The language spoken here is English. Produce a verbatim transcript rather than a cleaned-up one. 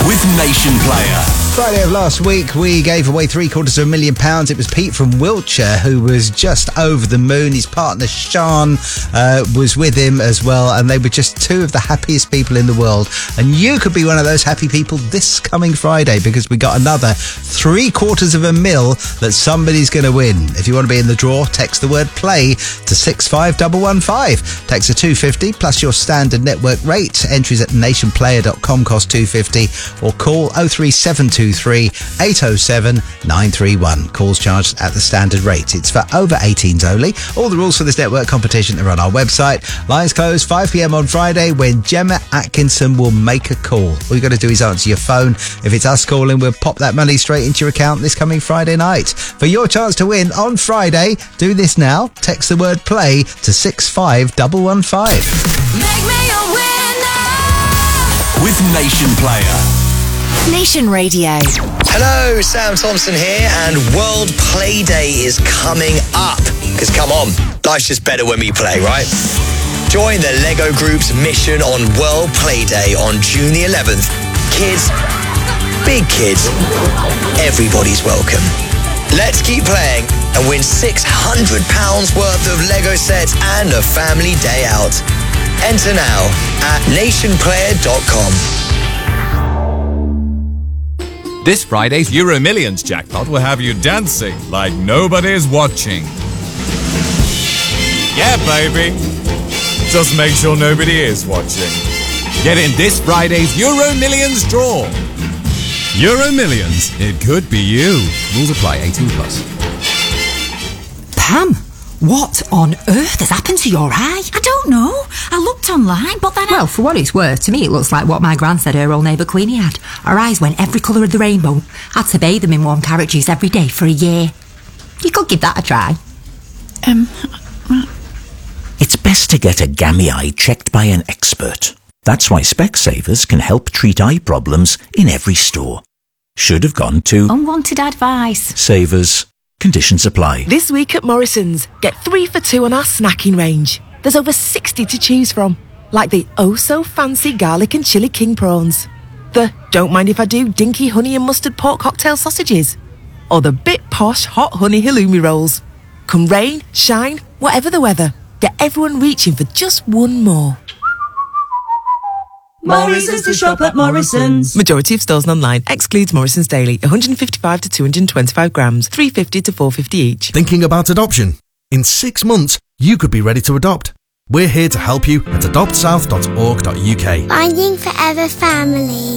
with Nation Player. Friday of last week, we gave away three quarters of a million pounds. It was Pete from Wiltshire who was just over the moon. His partner, Sean, uh, was with him as well, and they were just two of the happiest people in the world. And you could be one of those happy people this coming Friday, because we got another three quarters of a mil that somebody's going to win. If you want to be in the draw, text the word play to six five one one five. Text a two fifty plus your standard network rate. Entries at nation player dot com cost two fifty, or call oh three seven two three eight oh seven nine three one. Calls charged at the standard rate. It's for over eighteens only. All the rules for this network competition are on our website. Lines close five p.m. on Friday, when Gemma Atkinson will make a call. All you got to do is answer your phone. If it's us calling, we'll pop that money straight into your account this coming Friday night. For your chance to win on Friday, do this now. Text the word play to six five one one five. Make me a winner with Nation Player. Nation Radio. Hello, Sam Thompson here, and World Play Day is coming up. Because come on, life's just better when we play, right? Join the Lego Group's mission on World Play Day on June the eleventh. Kids, big kids, everybody's welcome. Let's keep playing and win six hundred pounds worth of Lego sets and a family day out. Enter now at nation player dot com. This Friday's Euro Millions jackpot will have you dancing like nobody's watching. Yeah, baby. Just make sure nobody is watching. Get in this Friday's Euro Millions draw. Euro Millions, it could be you. Rules apply, eighteen plus. Pam, what on earth has happened to your eye? I don't know. I looked online, but then I... Well, for what it's worth, to me it looks like what my gran said her old neighbour Queenie had. Her eyes went every colour of the rainbow. Had to bathe them in warm carrot juice every day for a year. You could give that a try. Um... It's best to get a gammy eye checked by an expert. That's why Specsavers can help treat eye problems in every store. Should have gone to... Unwanted advice. Savers. Conditions apply. This week at Morrison's, get three for two on our snacking range. There's over sixty to choose from, like the oh-so-fancy garlic and chili king prawns, the don't mind if I do dinky honey and mustard pork cocktail sausages, or the bit posh hot honey halloumi rolls. Come rain, shine, whatever the weather, get everyone reaching for just one more. Morrison's to shop at Morrison's. Majority of stores and online. Excludes Morrison's Daily. one hundred fifty-five to two hundred twenty-five grams. three fifty to four fifty each. Thinking about adoption? In six months, you could be ready to adopt. We're here to help you at adopt south dot org dot U K. Finding Forever Family.